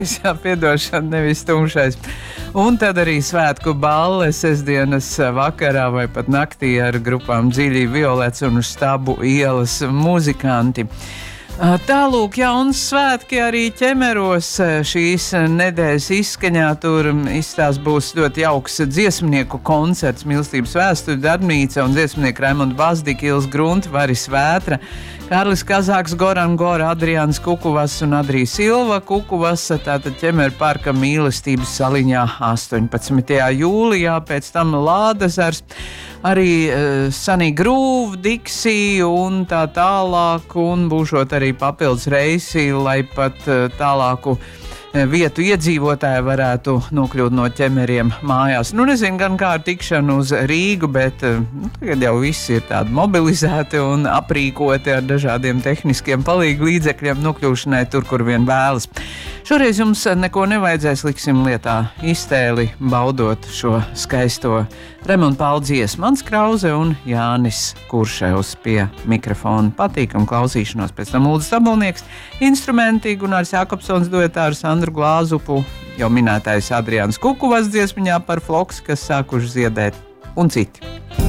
Jā, piedošana, nevis tumšais. Un tad arī svētku balle sestdienas vakarā vai pat naktī ar grupām Dziļi, Violets un Stabu ielas muzikanti. Tālūk, jauns svētki arī Ķemeros šīs nedēļas izskaņā. Tur būs ļoti jauks dziesmnieku koncerts, Mīlestības vēstuļu darbnīca un dziesmnieki Raimonda Bazdika, Ils Grunti, Varis Vētra, Kārlis Kazāks, Goran Gora, Adrians Kukuvas un Adrija Silva Kukuvas. Tātad Ķemeru parka Mīlestības saliņā 18. jūlijā, pēc tam Lādezers, arī Sunny Groove, Dixie un tā tālāk, un būšot arī papildus reisi, lai pat tālāku vietu iedzīvotāji varētu nokļūt no Ķemeriem mājās. Nezinu gan kā ar tikšanu uz Rīgu, bet tagad jau visi ir tādi mobilizēti un aprīkoti ar dažādiem tehniskiem palīgu līdzekļiem nokļūšanai tur, kur vien vēlas. Šoreiz jums neko nevajadzēs, liksim lietā iztēli, baudot šo skaisto Raimonda Paula dziesmu. Mans Krause un Jānis Kurševs pie mikrofona. Patīkam klausīšanos, pēc tam Ulris Stabolnieks, instrumenti Gunārs Jākopsons duetā ar Sandru Glāzupu, jau minētais Adrians Kukuvas dziesmiņā par Floks, kas sākuši ziedēt, un citi.